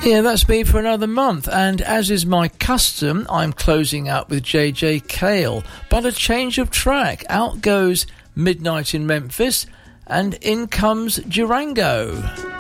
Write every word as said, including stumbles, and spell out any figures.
Yeah, that's me for another month, and as is my custom, I'm closing out with J J Cale. But a change of track. Out goes Midnight in Memphis, and in comes Durango.